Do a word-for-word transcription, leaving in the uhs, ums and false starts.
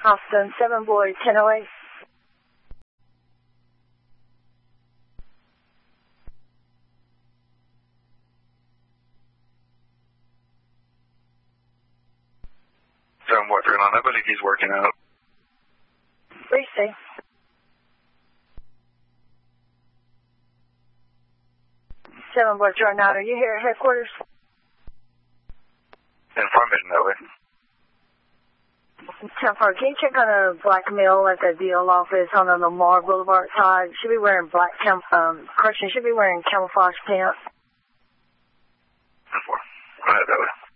Austin, seven boy, ten oh eight. Seven boy, three nine, I believe he's working out. three C. Seven boy, Jordan out. Are you here at headquarters? Information that way. ten four, can you check on a black male at the D L office on the Lamar Boulevard side? Should be wearing black, cam um, Christian should be wearing camouflage pants. ten four, go ahead that way.